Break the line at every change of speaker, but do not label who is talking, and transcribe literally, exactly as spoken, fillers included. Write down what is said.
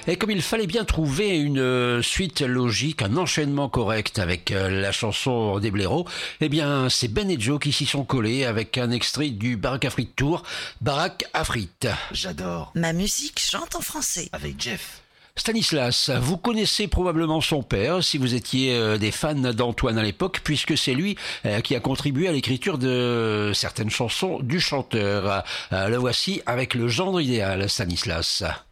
Et comme il fallait bien trouver une suite logique, un enchaînement correct avec la chanson des blaireaux, eh bien c'est Ben et Joe qui s'y sont collés avec un extrait du Baraque à frites Tour, Baraque à frites.
J'adore.
Ma musique chante en français.
Avec Jeff.
Stanislas, vous connaissez probablement son père si vous étiez des fans d'Antoine à l'époque, puisque c'est lui qui a contribué à l'écriture de certaines chansons du chanteur. Le voici avec le gendre idéal, Stanislas.